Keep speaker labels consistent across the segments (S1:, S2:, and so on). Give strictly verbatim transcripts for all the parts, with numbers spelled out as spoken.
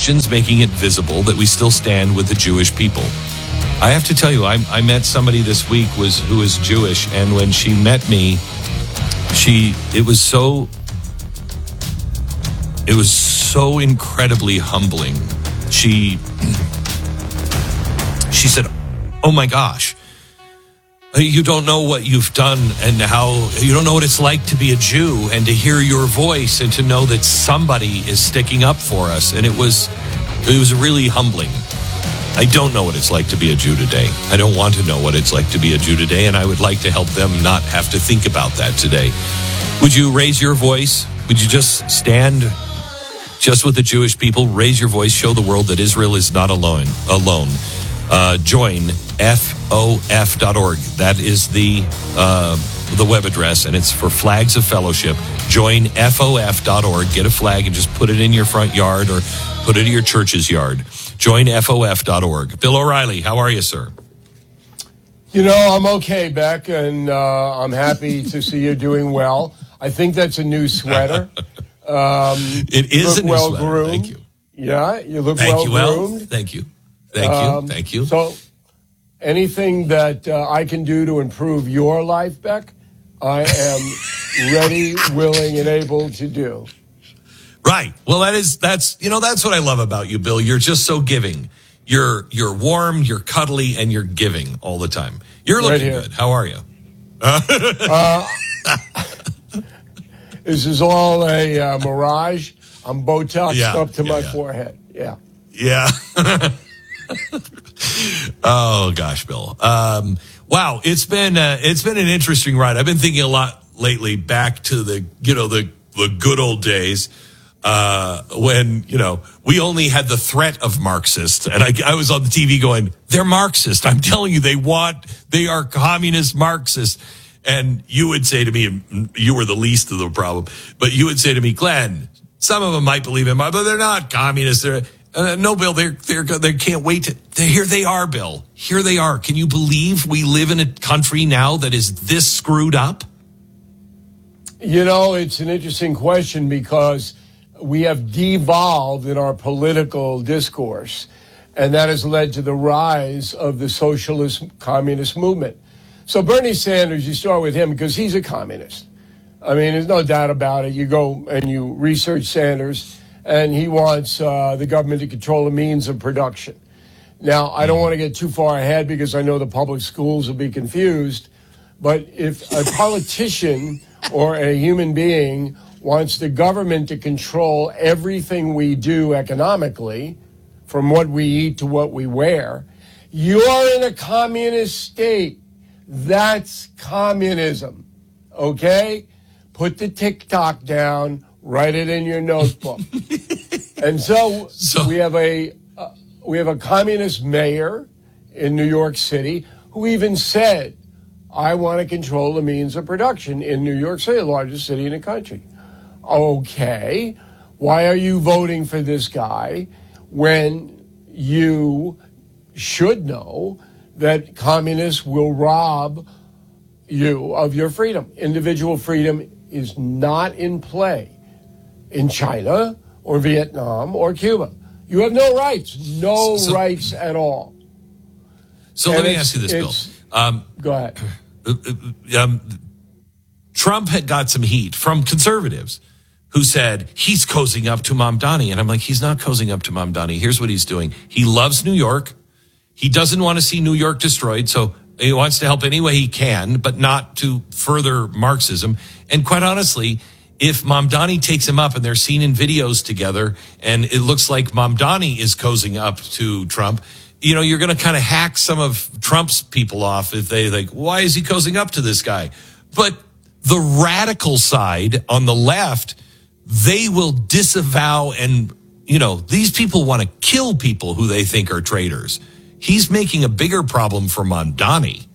S1: Christians making it visible that we still stand with the Jewish people. I have to tell you, I, I met somebody this week was who is Jewish, and when she met me, she it was so it was so incredibly humbling. She she said, "Oh my gosh, you don't know what you've done and how you don't know what it's like to be a Jew and to hear your voice and to know that somebody is sticking up for us." And it was, it was really humbling. I don't know what it's like to be a Jew today. I don't want to know what it's like to be a Jew today, and I would like to help them not have to think about that today. Would you raise your voice? Would you just stand just with the Jewish people? Raise your voice. Show the world that Israel is not alone. Alone. Uh, join F O F dot org. That is the uh, the web address, and it's for flags of fellowship. Join F O F dot org. Get a flag and just put it in your front yard or put it in your church's yard. Join F O F dot org. Bill O'Reilly, how are you, sir?
S2: You know, I'm okay, Beck, and uh, I'm happy to see you doing well. I think that's a new sweater. Um,
S1: it is a new
S2: well
S1: sweater.
S2: Groomed.
S1: Thank you.
S2: Yeah, you look
S1: Thank
S2: well
S1: you, well.
S2: groomed.
S1: Thank you. Thank you.
S2: Um,
S1: Thank you.
S2: So, anything that uh, I can do to improve your life, Beck, I am ready, willing, and able to do.
S1: Right. Well, that is that's you know that's what I love about you, Bill. You're just so giving. You're you're warm, you're cuddly, and you're giving all the time. You're looking
S2: right
S1: good. How are you?
S2: uh, this is all a uh, mirage. I'm Botoxed
S1: yeah,
S2: up to
S1: yeah,
S2: my
S1: yeah.
S2: forehead. Yeah.
S1: Yeah. Oh gosh, Bill. Um, wow, it's been uh, it's been an interesting ride. I've been thinking a lot lately back to the you know the the good old days uh, when you know we only had the threat of Marxists, and I, I was on the T V going, "They're Marxist. I'm telling you, they want they are communist Marxists." And you would say to me, you were the least of the problem, but you would say to me, Glenn, some of them might believe in, but they're not communists. They're Uh, no, Bill, they're, they're, they can't wait to, they, here they are, Bill. Here they are. Can you believe we live in a country now that is this screwed up?
S2: You know, it's an interesting question because we have devolved in our political discourse, and that has led to the rise of the socialist communist movement. So Bernie Sanders, you start with him because he's a communist. I mean, there's no doubt about it. You go and you research Sanders, and he wants uh, the government to control the means of production. Now, I don't want to get too far ahead because I know the public schools will be confused, but if a politician or a human being wants the government to control everything we do economically, from what we eat to what we wear, you're in a communist state. That's communism, okay? Put the TikTok down. Write it in your notebook. And so, so we have a uh, we have a communist mayor in New York City who even said, "I want to control the means of production in New York City, the largest city in the country." Okay, why are you voting for this guy when you should know that communists will rob you of your freedom? Individual freedom is not in play in China or Vietnam or Cuba. You have no rights, no so, rights at all.
S1: So and let me ask you this, Bill. Um,
S2: go ahead.
S1: Um, Trump had got some heat from conservatives who said he's cozying up to Mamdani. And I'm like, he's not cozying up to Mamdani. Here's what he's doing. He loves New York. He doesn't want to see New York destroyed. So he wants to help any way he can, but not to further Marxism. And quite honestly, if Mamdani takes him up and they're seen in videos together and it looks like Mamdani is cozying up to Trump, you know, you're going to kind of hack some of Trump's people off if they like, why is he cozying up to this guy? But the radical side on the left, they will disavow and, you know, these people want to kill people who they think are traitors. He's making a bigger problem for Mamdani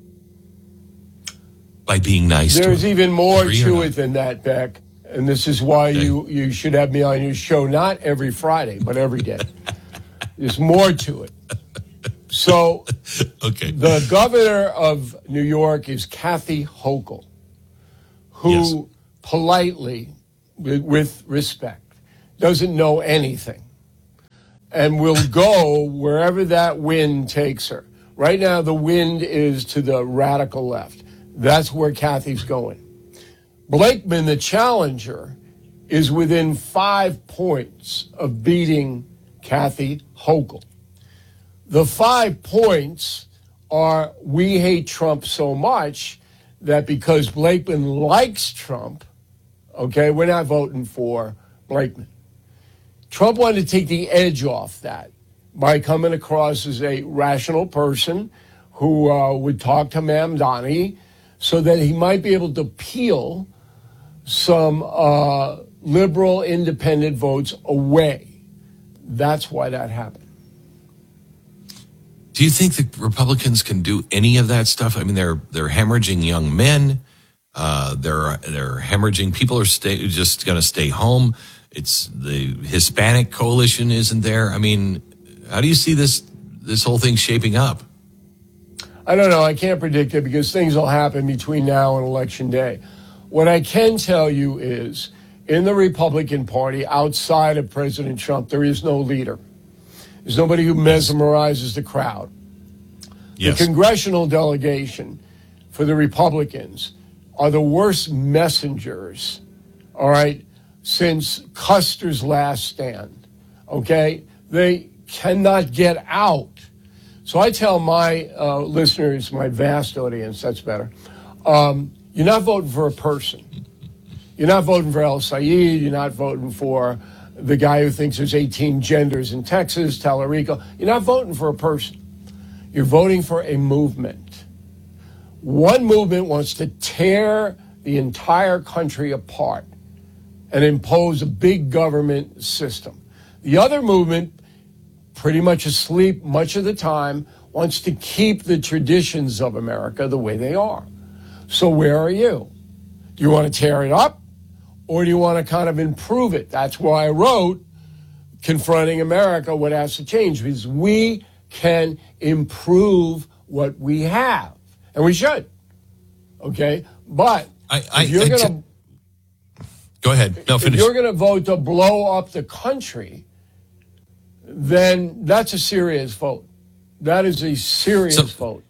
S1: by being nice to him.
S2: There's even more to it than that, Beck. And this is why okay. you, you should have me on your show, not every Friday, but every day. There's more to it. So
S1: okay.
S2: the governor of New York is Kathy Hochul, who yes. politely, with, with respect, doesn't know anything and will go wherever that wind takes her. Right now, the wind is to the radical left. That's where Kathy's going. Blakeman, the challenger, is within five points of beating Kathy Hochul. The five points are we hate Trump so much that because Blakeman likes Trump, okay, we're not voting for Blakeman. Trump wanted to take the edge off that by coming across as a rational person who uh, would talk to Mamdani so that he might be able to peel some uh, liberal independent votes away. That's why that happened.
S1: Do you think the Republicans can do any of that stuff? I mean, they're they're hemorrhaging young men. Uh, they're they're hemorrhaging. People are stay, just going to stay home. It's the Hispanic coalition isn't there. I mean, how do you see this this whole thing shaping up?
S2: I don't know. I can't predict it because things will happen between now and Election Day. What I can tell you is, in the Republican Party, outside of President Trump, there is no leader. There's nobody who mesmerizes the crowd.
S1: Yes.
S2: The congressional delegation for the Republicans are the worst messengers, all right, since Custer's last stand, okay? They cannot get out. So I tell my uh, listeners, my vast audience, that's better, um, you're not voting for a person. You're not voting for El Sayed. You're not voting for the guy who thinks there's eighteen genders in Texas, Tallarico. You're not voting for a person. You're voting for a movement. One movement wants to tear the entire country apart and impose a big government system. The other movement, pretty much asleep much of the time, wants to keep the traditions of America the way they are. So where are you? Do you want to tear it up? Or do you want to kind of improve it? That's why I wrote Confronting America, What Has to Change, because we can improve what we have. And we should. Okay? But
S1: I, I,
S2: if you're
S1: I
S2: going
S1: t-
S2: to...
S1: Go ahead. No, finish.
S2: If you're going to vote to blow up the country, then that's a serious vote. That is a serious
S1: so,
S2: vote.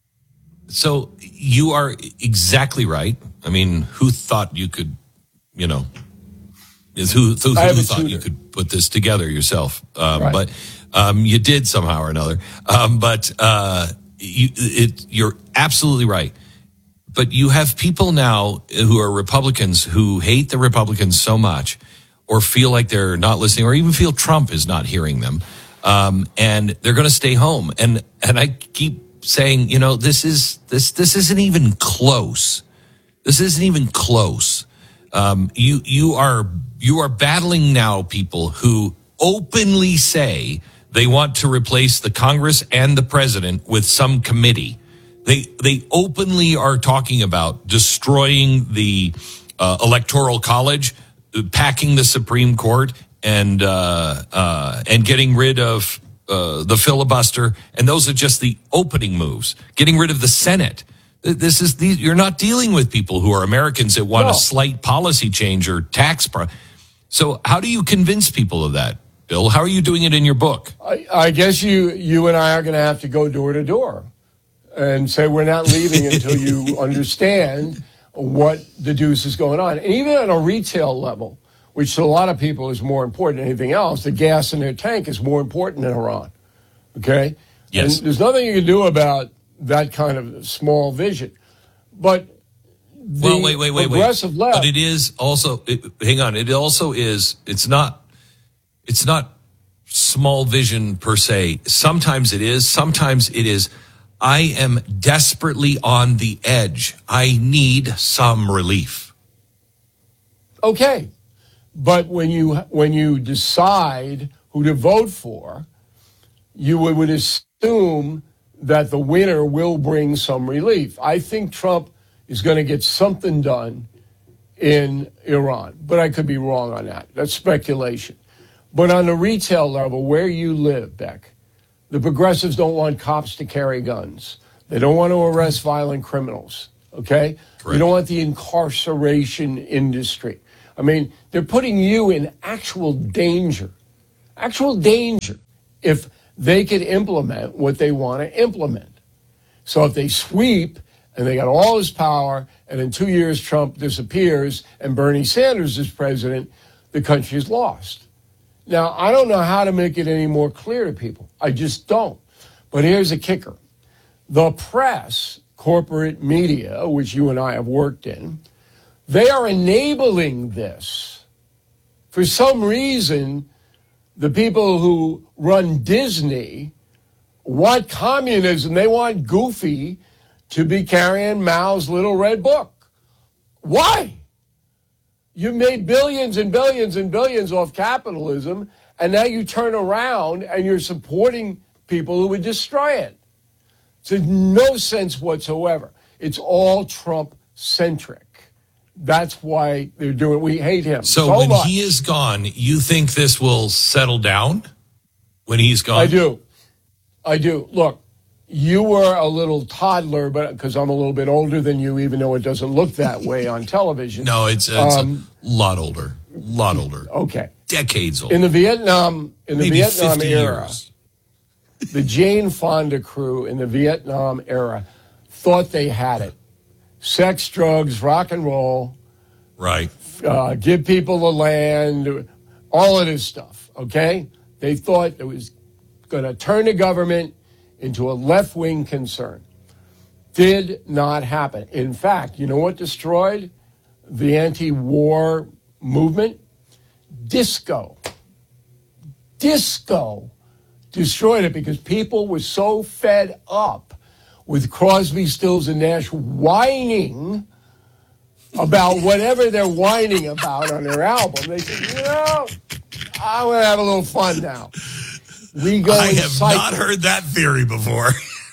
S1: So you are exactly right. I mean, who thought you could... You know, is who, who, who thought you could put this together yourself? Um,
S2: right.
S1: But um, you did somehow or another. Um, but uh, you, it, you're absolutely right. But you have people now who are Republicans who hate the Republicans so much, or feel like they're not listening, or even feel Trump is not hearing them, um, and they're going to stay home. And and I keep saying, you know, this is this this isn't even close. This isn't even close. Um, you you are you are battling now people who openly say they want to replace the Congress and the president with some committee. They they openly are talking about destroying the uh, Electoral College, packing the Supreme Court, and uh, uh, and getting rid of uh, the filibuster. And those are just the opening moves. Getting rid of the Senate. This is the, you're not dealing with people who are Americans that want
S2: no.
S1: a slight policy change or tax. Pro- so how do you convince people of that, Bill? How are you doing it in your book?
S2: I, I guess you you and I are going to have to go door to door and say we're not leaving until you understand what the deuce is going on. And even on a retail level, which to a lot of people is more important than anything else, the gas in their tank is more important than Iran. Okay?
S1: Yes.
S2: And there's nothing you can do about that kind of small vision. But the
S1: well, wait, wait, wait,
S2: progressive
S1: wait.
S2: left...
S1: But it is also, it, hang on, it also is, it's not, it's not small vision per se. Sometimes it is, sometimes it is, I am desperately on the edge. I need some relief.
S2: Okay. But when you when you decide who to vote for, you would assume that the winner will bring some relief. I think Trump is going to get something done in Iran, but I could be wrong on that. That's speculation. But on the retail level, where you live, Beck, the progressives don't want cops to carry guns. They don't want to arrest violent criminals, okay?
S1: Correct.
S2: You don't want the incarceration industry. I mean, they're putting you in actual danger, actual danger if they could implement what they want to implement. So if they sweep and they got all this power, and in two years Trump disappears and Bernie Sanders is president, the country's lost. Now, I don't know how to make it any more clear to people. I just don't. But here's a kicker. The press, corporate media, which you and I have worked in, they are enabling this. For some reason, the people who run Disney want communism. They want Goofy to be carrying Mao's little red book. Why? You made billions and billions and billions off capitalism, and now you turn around and you're supporting people who would destroy it. It's no sense whatsoever. It's all Trump-centric. That's why they're doing it. We hate him
S1: so,
S2: so
S1: when
S2: much.
S1: he is gone, you think this will settle down when he's gone?
S2: I do. I do. Look, you were a little toddler, but because I'm a little bit older than you, even though it doesn't look that way on television.
S1: No, it's, it's
S2: um,
S1: a lot older. A lot older.
S2: Okay.
S1: Decades older.
S2: In the Vietnam, in the
S1: Maybe
S2: Vietnam
S1: fifty
S2: era,
S1: years.
S2: the Jane Fonda crew in the Vietnam era thought they had it. Sex, drugs, rock and roll,
S1: Right.
S2: uh, give people the land, all of this stuff, okay? They thought it was going to turn the government into a left-wing concern. Did not happen. In fact, you know what destroyed the anti-war movement? Disco. Disco destroyed it because people were so fed up with Crosby, Stills, and Nash whining about whatever they're whining about on their album. They said, you know, I want to have a little fun now. We go
S1: I
S2: in
S1: have
S2: cycles.
S1: not heard that theory before.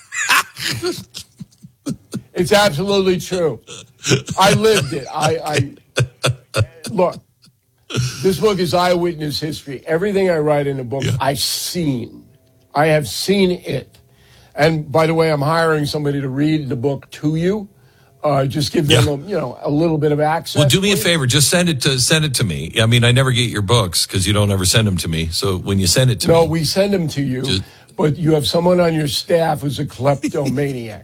S2: It's absolutely true. I lived it. I, I look, this book is eyewitness history. Everything I write in the book, yeah. I've seen. I have seen it. And by the way, I'm hiring somebody to read the book to you. Uh, just give them, yeah. a, you know, a little bit of access.
S1: Well, do me a favor. Just send it to send it to me. I mean, I never get your books because you don't ever send them to me. So when you send it to
S2: no,
S1: me,
S2: no, we send them to you. Just, but you have someone on your staff who's a kleptomaniac.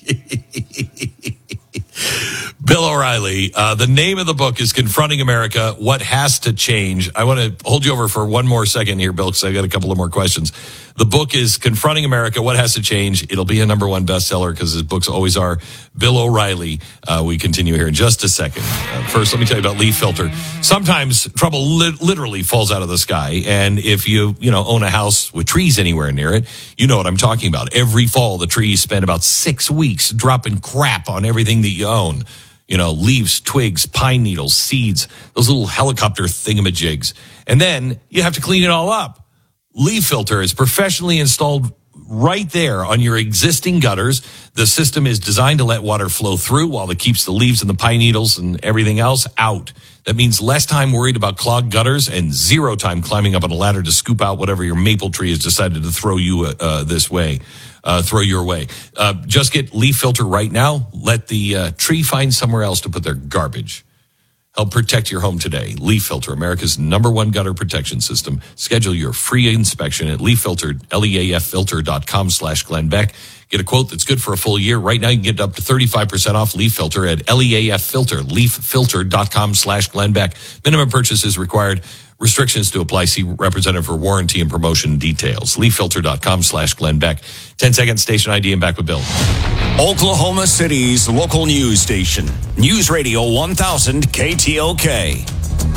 S1: Bill O'Reilly, uh, the name of the book is Confronting America, What Has to Change. I want to hold you over for one more second here, Bill, because I got a couple of more questions. The book is Confronting America, What Has to Change. It'll be a number one bestseller because his books always are. Bill O'Reilly. Uh, we continue here in just a second. Uh, first, let me tell you about Leaf Filter. Sometimes trouble li- literally falls out of the sky. And if you, you know, own a house with trees anywhere near it, you know what I'm talking about. Every fall, the trees spend about six weeks dropping crap on everything that you own. You know, leaves, twigs, pine needles, seeds, those little helicopter thingamajigs. And then you have to clean it all up. Leaf Filter is professionally installed right there on your existing gutters. The system is designed to let water flow through while it keeps the leaves and the pine needles and everything else out. That means less time worried about clogged gutters and zero time climbing up on a ladder to scoop out whatever your maple tree has decided to throw you uh, this way. Uh, throw your way. Uh, just get Leaf Filter right now. Let the uh, tree find somewhere else to put their garbage. Help protect your home today. Leaf Filter, America's number one gutter protection system. Schedule your free inspection at Leaf Filter, L E A F filter dot com slash Glenn Beck. Get a quote that's good for a full year. Right now, you can get up to thirty-five percent off Leaf Filter at L E A F filter, leaf filter dot com slash Glenn Beck. Minimum purchase is required. Restrictions to apply. See representative for warranty and promotion details. leaf filter dot com slash Glenn Beck. ten second station I D and back with Bill.
S3: Oklahoma City's local news station. News Radio one thousand K T O K.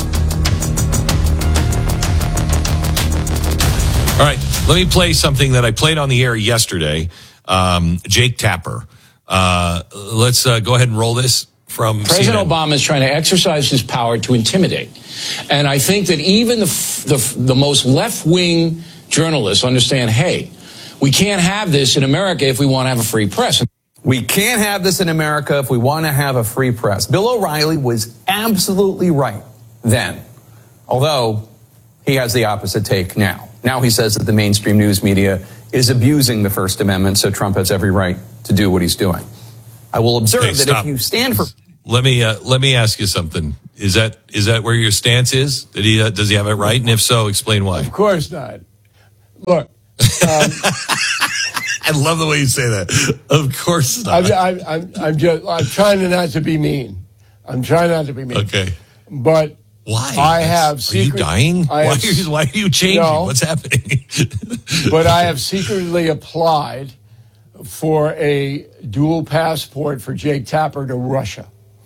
S1: All right, let me play something that I played on the air yesterday. Um, Jake Tapper. Uh, let's uh, go ahead and roll this from
S4: President
S1: C N N.
S4: Obama is trying to exercise his power to intimidate. And I think that even the, the, the most left-wing journalists understand, hey, we can't have this in America if we want to have a free press.
S5: We can't have this in America if we want to have a free press. Bill O'Reilly was absolutely right then, although he has the opposite take now. Now he says that the mainstream news media is abusing the First Amendment, so Trump has every right to do what he's doing. I will observe
S1: Hey,
S5: that
S1: stop.
S5: if you stand for...
S1: Let me uh, let me ask you something. Is that is that where your stance is? Did he uh, does he have it right? And if so, explain why.
S2: Of course not. Look, Um,
S1: I love the way you say that. Of course not.
S2: I'm, I'm, I'm just. I'm trying to not to be mean. I'm trying not to be mean.
S1: Okay.
S2: But
S1: why?
S2: I
S1: That's,
S2: have.
S1: Are
S2: Secret,
S1: you dying?
S2: I
S1: Why
S2: have,
S1: are you, why are you changing?
S2: No,
S1: What's happening?
S2: But I have secretly applied for a dual passport for Jake Tapper to Russia.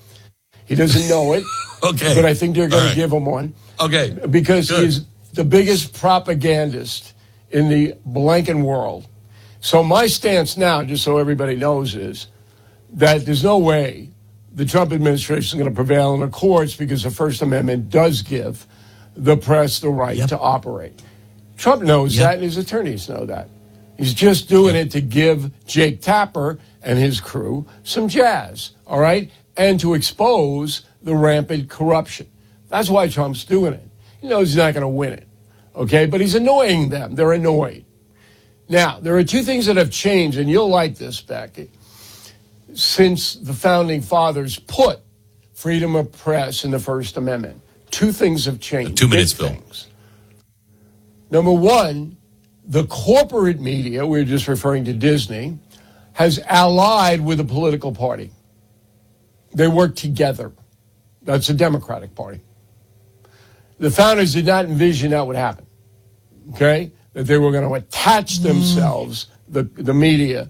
S2: He doesn't know it.
S1: Okay.
S2: But I think they're going
S1: All
S2: to
S1: right.
S2: give him one.
S1: Okay.
S2: Because
S1: Good.
S2: he's the biggest propagandist in the blanking world. So my stance now, just so everybody knows, is that there's no way the Trump administration is going to prevail in the courts because the First Amendment does give the press the right
S1: Yep.
S2: to operate. Trump knows
S1: Yep.
S2: that, and his attorneys know that. He's just doing it to give Jake Tapper and his crew some jazz, all right, and to expose the rampant corruption. That's why Trump's doing it. He knows he's not going to win it, okay, but he's annoying them. They're annoyed. Now, there are two things that have changed, and you'll like this, Becky, since the Founding Fathers put freedom of press in the First Amendment. Two things have changed.
S1: Two minutes,
S2: Big
S1: Bill.
S2: things. Number one, the corporate media, we were just referring to Disney, has allied with a political party. They work together. That's the Democratic Party. The founders did not envision that would happen, okay? That they were going to attach themselves, the, the media,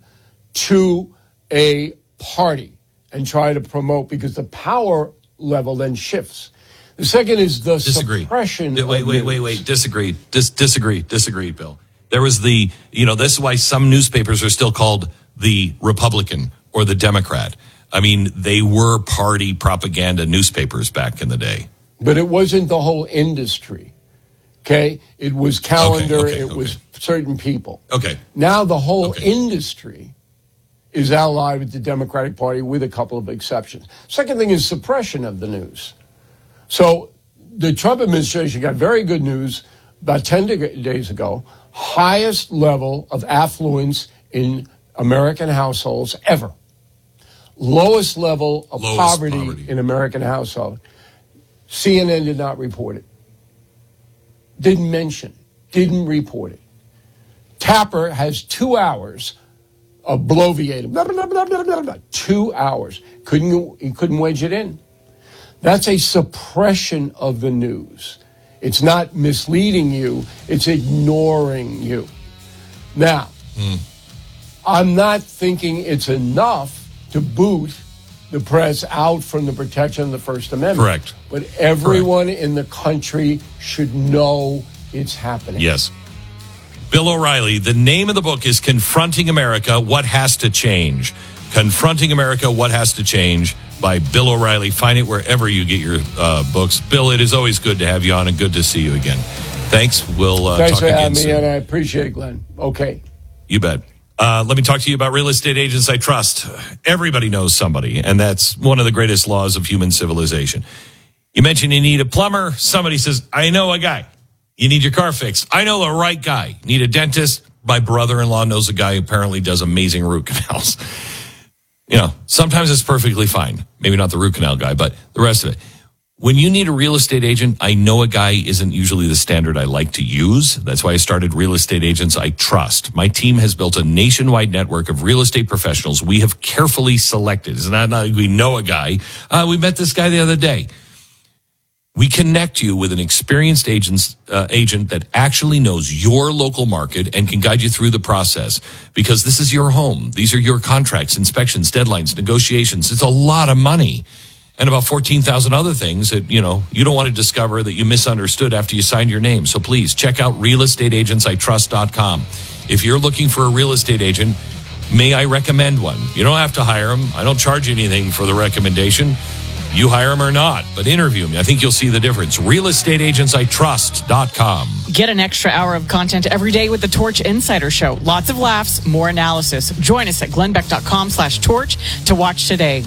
S2: to a party and try to promote, because the power level then shifts. The second is the
S1: Disagree.
S2: suppression
S1: Yeah, Wait,
S2: of
S1: wait,
S2: news.
S1: wait, wait. Disagree. Dis- disagree. Disagree, Bill. There was the, you know, this is why some newspapers are still called the Republican or the Democrat. I mean, they were party propaganda newspapers back in the day.
S2: But it wasn't the whole industry, okay? It was calendar,
S1: Okay, okay,
S2: it
S1: okay.
S2: was certain people.
S1: Okay.
S2: Now the whole
S1: Okay.
S2: industry is allied with the Democratic Party with a couple of exceptions. Second thing is suppression of the news. So the Trump administration got very good news about ten de- days ago, highest level of affluence in American households ever. Lowest level of
S1: Lowest
S2: poverty,
S1: poverty.
S2: in American household. C N N did not report it. Didn't mention, didn't report it. Tapper has two hours of bloviating. Blah, blah, blah, blah, blah, blah. Two hours. Couldn't, he couldn't wedge it in. That's a suppression of the news. It's not misleading you, it's ignoring you. Now,
S1: Mm.
S2: I'm not thinking it's enough to boot the press out from the protection of the First Amendment.
S1: Correct.
S2: But everyone in the country should know it's happening.
S1: Yes. Bill O'Reilly, the name of the book is Confronting America, What Has to Change. Confronting America, What Has to Change by Bill O'Reilly. Find it wherever you get your uh, books. Bill, it is always good to have you on and good to see you again. Thanks. We'll uh,
S2: Thanks
S1: talk
S2: for
S1: again
S2: having me,
S1: soon.
S2: and I appreciate it, Glenn. Okay.
S1: You bet. Uh, let me talk to you about real estate agents I trust. Everybody knows somebody, and that's one of the greatest laws of human civilization. You mentioned you need a plumber. Somebody says, I know a guy. You need your car fixed. I know the right guy. Need a dentist. My brother-in-law knows a guy who apparently does amazing root canals. You know, sometimes it's perfectly fine. Maybe not the root canal guy, but the rest of it. When you need a real estate agent, I know a guy isn't usually the standard I like to use. That's why I started Real Estate Agents I Trust. My team has built a nationwide network of real estate professionals we have carefully selected. It's not like we know a guy. Uh, we met this guy the other day. We connect you with an experienced agent, uh, agent that actually knows your local market and can guide you through the process, because this is your home. These are your contracts, inspections, deadlines, negotiations. It's a lot of money. And about fourteen thousand other things that, you know, you don't want to discover that you misunderstood after you signed your name. So please check out real estate agents I trust dot com. If you're looking for a real estate agent, may I recommend one? You don't have to hire them. I don't charge you anything for the recommendation. You hire them or not, but interview me. I think you'll see the difference. real estate agents I trust dot com.
S6: Get an extra hour of content every day with the Torch Insider Show. Lots of laughs, more analysis. Join us at glenn beck dot com slash torch to watch today.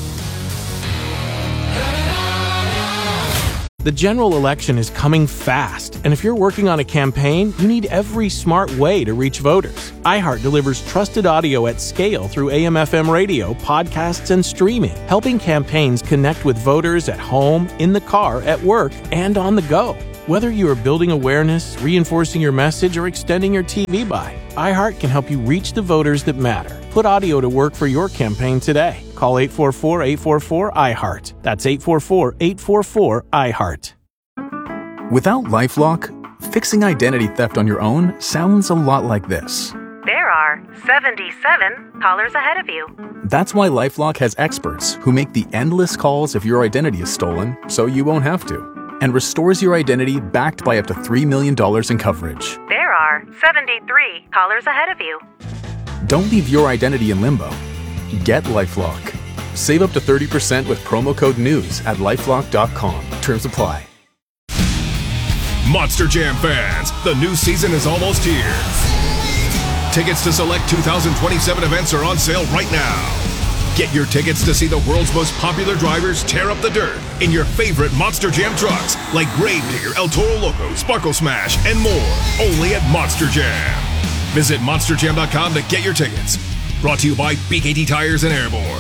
S7: The general election is coming fast, and if you're working on a campaign, you need every smart way to reach voters. iHeart delivers trusted audio at scale through A M F M radio, podcasts, and streaming, helping campaigns connect with voters at home, in the car, at work, and on the go. Whether you are building awareness, reinforcing your message, or extending your T V buy, iHeart can help you reach the voters that matter. Put audio to work for your campaign today. Call eight four four, eight four four, I heart. That's eight four four, eight four four, I heart.
S8: Without LifeLock, fixing identity theft on your own sounds a lot like this.
S9: There are seventy-seven callers ahead of you.
S8: That's why LifeLock has experts who make the endless calls if your identity is stolen, so you won't have to, and restores your identity backed by up to three million dollars in coverage.
S9: There are seventy-three callers ahead of you.
S8: Don't leave your identity in limbo. Get LifeLock. Save up to thirty percent with promo code NEWS at lifelock dot com. Terms apply.
S10: Monster Jam fans, the new season is almost here. Tickets to select two thousand twenty-seven events are on sale right now. Get your tickets to see the world's most popular drivers tear up the dirt in your favorite Monster Jam trucks like Gravedigger, El Toro Loco, Sparkle Smash, and more, only at Monster Jam. Visit monster jam dot com to get your tickets. Brought to you by B K T Tires and Airborne.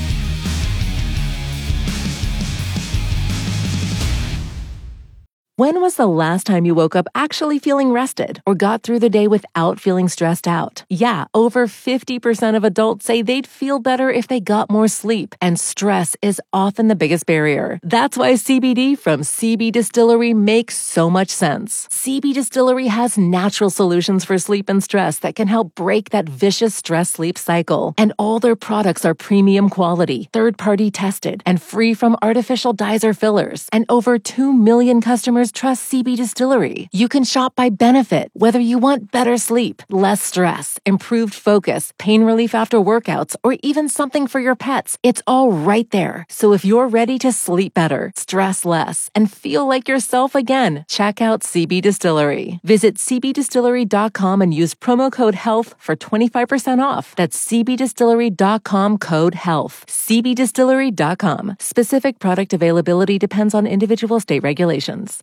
S11: When was the last time you woke up actually feeling rested or got through the day without feeling stressed out? Yeah, over fifty percent of adults say they'd feel better if they got more sleep, and stress is often the biggest barrier. That's why C B D from C B Distillery makes so much sense. C B Distillery has natural solutions for sleep and stress that can help break that vicious stress-sleep cycle. And all their products are premium quality, third-party tested, and free from artificial dyes or fillers. And over two million customers trust C B Distillery. You can shop by benefit, whether you want better sleep, less stress, improved focus, pain relief after workouts, or even something for your pets. It's all right there. So if you're ready to sleep better, stress less, and feel like yourself again, check out C B Distillery. Visit c b distillery dot com and use promo code HEALTH for twenty-five percent off. That's c b distillery dot com code HEALTH. c b distillery dot com. Specific product availability depends on individual state regulations.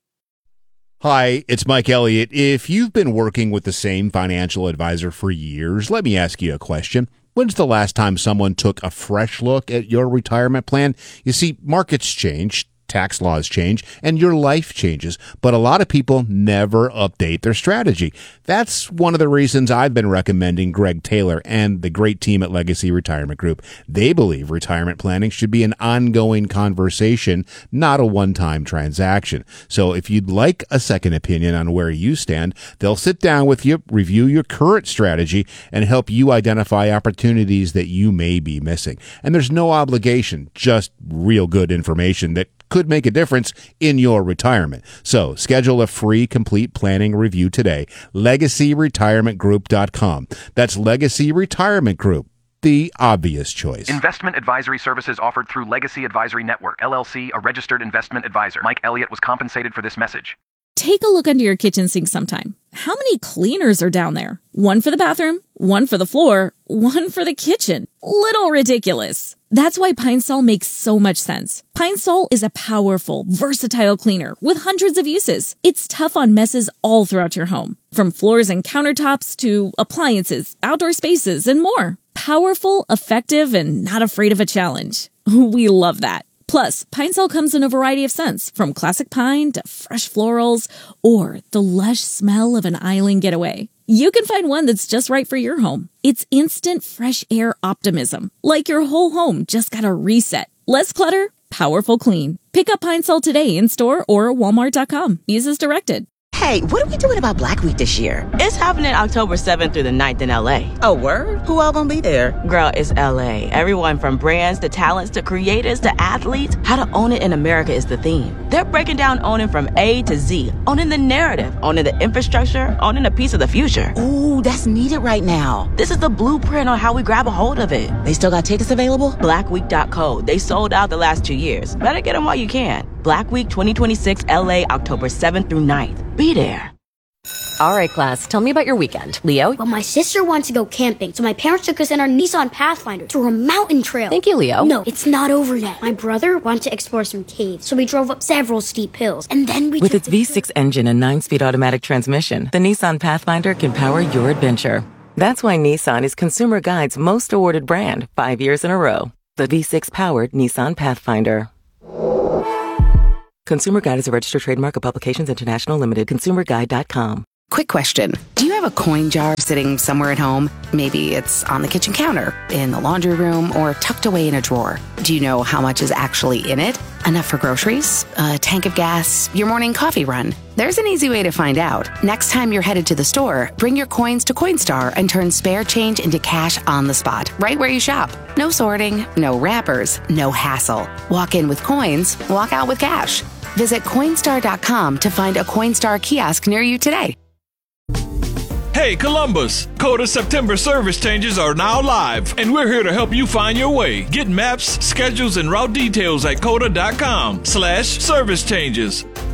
S12: Hi, it's Mike Elliott. If you've been working with the same financial advisor for years, let me ask you a question. When's the last time someone took a fresh look at your retirement plan? You see, markets change, tax laws change, and your life changes, but a lot of people never update their strategy. That's one of the reasons I've been recommending Greg Taylor and the great team at Legacy Retirement Group. They believe retirement planning should be an ongoing conversation, not a one-time transaction. So if you'd like a second opinion on where you stand, they'll sit down with you, review your current strategy, and help you identify opportunities that you may be missing. And there's no obligation, just real good information that could make a difference in your retirement. So schedule a free complete planning review today. legacy retirement group dot com. That's Legacy Retirement Group, the obvious choice.
S13: Investment advisory services offered through Legacy Advisory Network, L L C, a registered investment advisor. Mike Elliott was compensated for this message.
S14: Take a look under your kitchen sink sometime. How many cleaners are down there? One for the bathroom, one for the floor, one for the kitchen. Little ridiculous. That's why Pine Sol makes so much sense. Pine Sol is a powerful, versatile cleaner with hundreds of uses. It's tough on messes all throughout your home, from floors and countertops to appliances, outdoor spaces, and more. Powerful, effective, and not afraid of a challenge. We love that. Plus, Pine Sol comes in a variety of scents, from classic pine to fresh florals, or the lush smell of an island getaway. You can find one that's just right for your home. It's instant fresh air optimism, like your whole home just got a reset. Less clutter, powerful clean. Pick up Pine Sol today in store or walmart dot com. Use as directed.
S15: Hey, what are we doing about Black Week this year?
S16: It's happening October seventh through the ninth in L A.
S15: Oh, word? Who all gonna be there?
S16: Girl, it's L A. Everyone from brands to talents to creators to athletes. How to own it in America is the theme. They're breaking down owning from A to Z. Owning the narrative, owning the infrastructure, owning a piece of the future.
S15: Ooh, that's needed right now.
S16: This is the blueprint on how we grab a hold of it.
S15: They still got tickets available?
S16: black week dot co. They sold out the last two years. Better get them while you can. Black Week twenty twenty-six L A, October seventh through ninth. Be there.
S17: All right, class, tell me about your weekend. Leo?
S18: Well, my sister wanted to go camping, so my parents took us in our Nissan Pathfinder to a mountain trail.
S17: Thank you, Leo.
S18: No, it's not over yet. My brother wanted to explore some caves, so we drove up several steep hills, and then we
S19: With
S18: took
S19: its V six engine and nine-speed automatic transmission, the Nissan Pathfinder can power your adventure. That's why Nissan is Consumer Guide's most awarded brand five years in a row. The V six-powered Nissan Pathfinder. Consumer Guide is a registered trademark of Publications International Limited. consumer guide dot com.
S20: Quick question. Do you have a coin jar sitting somewhere at home? Maybe it's on the kitchen counter, in the laundry room, or tucked away in a drawer. Do you know how much is actually in it? Enough for groceries? A tank of gas? Your morning coffee run? There's an easy way to find out. Next time you're headed to the store, bring your coins to Coinstar and turn spare change into cash on the spot, right where you shop. No sorting, no wrappers, no hassle. Walk in with coins, walk out with cash. Visit Coinstar dot com to find a Coinstar kiosk near you today.
S21: Hey Columbus, Coda September service changes are now live, and we're here to help you find your way. Get maps, schedules, and route details at coda dot com slash service changes.